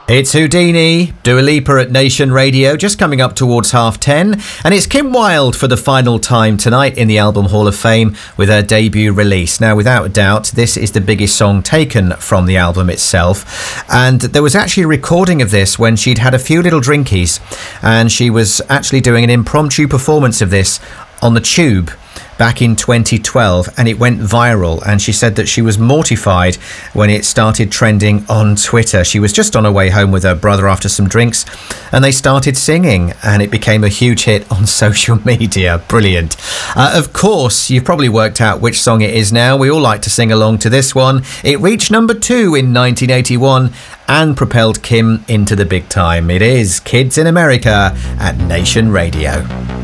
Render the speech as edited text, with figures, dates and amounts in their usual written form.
It's Houdini, Dua Lipa at Nation Radio, just coming up towards 10:30. And it's Kim Wilde for the final time tonight in the Album Hall of Fame with her debut release. Now, without a doubt, this is the biggest song taken from the album itself. And there was actually a recording of this when she'd had a few little drinkies. And she was actually doing an impromptu performance of this on the Tube back in 2012, and it went viral, and she said that she was mortified when it started trending on Twitter. She was just on her way home with her brother after some drinks, and they started singing, and it became a huge hit on social media. Brilliant. Of course, you've probably worked out which song it is now. We all like to sing along to this one. It reached number 2 in 1981 and propelled Kim into the big time. It is Kids in America at Nation Radio.